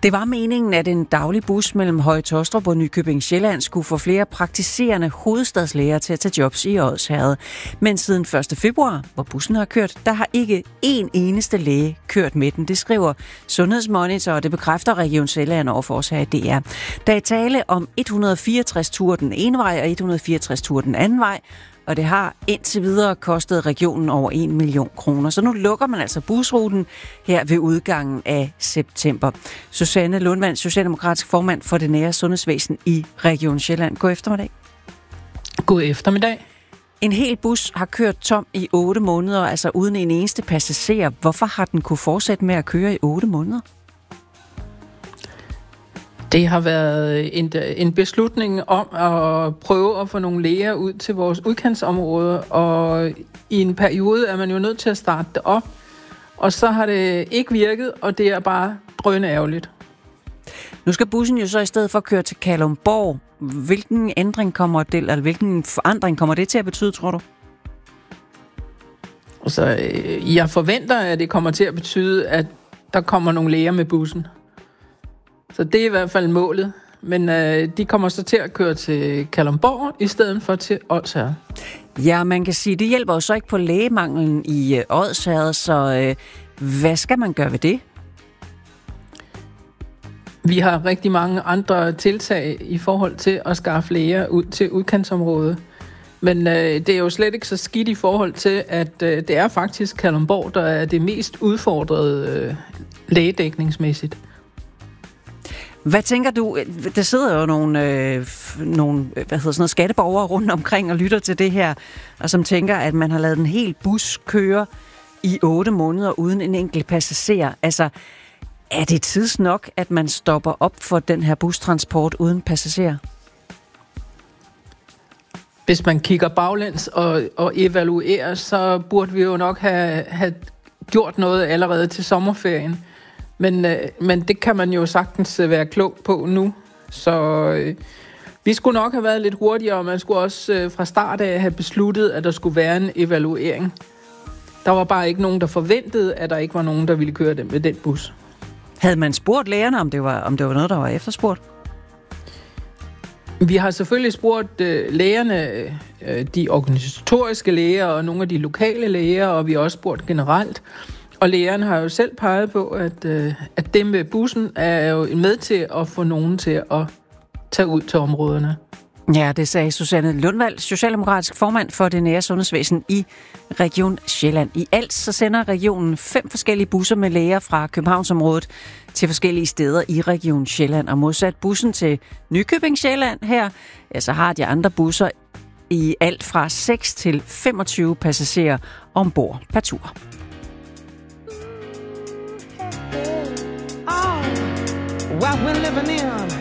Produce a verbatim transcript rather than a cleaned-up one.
Det var meningen, at en daglig bus mellem Høje Taastrup og Nykøbing Sjælland skulle få flere praktiserende hovedstadslæger til at tage jobs i Odsherred. Men siden første februar, hvor bussen har kørt, der har ikke én eneste læge kørt med den. Det skriver Sundhedsmonitor, og det bekræfter Region Sjælland overfor os her i D R. Der er tale om et hundrede og fireogtres ture den ene vej og et hundrede og fireogtres ture den anden vej, og det har indtil videre kostet regionen over en million kroner. Så nu lukker man altså busruten her ved udgangen af september. Susanne Lundvand, socialdemokratisk formand for det nære sundhedsvæsen i Region Sjælland. God eftermiddag. God eftermiddag. En hel bus har kørt tom i otte måneder, altså uden en eneste passager. Hvorfor har den kunne fortsætte med at køre i otte måneder? Det har været en, en beslutning om at prøve at få nogle læger ud til vores udkantsområder, og i en periode er man jo nødt til at starte det op, og så har det ikke virket, og det er bare drønende ærgerligt. Nu skal bussen jo så i stedet for køre til Kalundborg. Hvilken ændring kommer det, eller hvilken forandring kommer det til at betyde, tror du? Altså, jeg forventer, at det kommer til at betyde, at der kommer nogle læger med bussen. Så det er i hvert fald målet. Men øh, de kommer så til at køre til Kalundborg i stedet for til Odsherred. Ja, man kan sige, det hjælper jo så ikke på lægemanglen i øh, Odsherred, så øh, hvad skal man gøre ved det? Vi har rigtig mange andre tiltag i forhold til at skaffe læger ud til udkantsområdet. Men øh, det er jo slet ikke så skidt i forhold til, at øh, det er faktisk Kalundborg, der er det mest udfordrede øh, lægedækningsmæssigt. Hvad tænker du? Der sidder jo nogle, øh, nogle hvad hedder sådan noget, skatteborgere rundt omkring og lytter til det her, og som tænker, at man har lavet en hel bus køre i otte måneder uden en enkelt passager. Altså, er det tids nok, at man stopper op for den her bustransport uden passagerer? Hvis man kigger baglæns og, og evaluerer, så burde vi jo nok have, have gjort noget allerede til sommerferien. Men, øh, men det kan man jo sagtens være klog på nu. Så øh, vi skulle nok have været lidt hurtigere, og man skulle også øh, fra start af have besluttet, at der skulle være en evaluering. Der var bare ikke nogen, der forventede, at der ikke var nogen, der ville køre den med den bus. Havde man spurgt lægerne, om det var, om det var noget, der var efterspurgt? Vi har selvfølgelig spurgt øh, lægerne, øh, de organisatoriske læger og nogle af de lokale læger, og vi har også spurgt generelt. Og lægerne har jo selv peget på, at, øh, at det med bussen er jo med til at få nogen til at tage ud til områderne. Ja, det sagde Susanne Lundvald, socialdemokratisk formand for det nære sundhedsvæsen i Region Sjælland. I alt så sender regionen fem forskellige busser med læger fra Københavnsområdet til forskellige steder i Region Sjælland. Og modsat bussen til Nykøbing Sjælland her, ja, så har de andre busser i alt fra seks til femogtyve passagerer ombord per tur. What we're living in